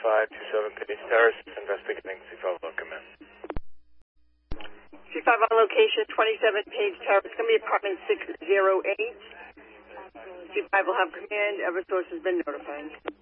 527 Page Terrace, investigating C5 will come in. C5 on location, 27 Page Terrace. It's going to be apartment 608. C5 will have command. Eversource has been notified.